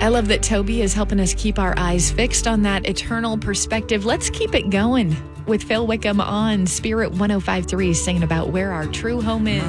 I love that Toby is helping us keep our eyes fixed on that eternal perspective. Let's keep it going with Phil Wickham on Spirit 105.3, singing about where our true home is.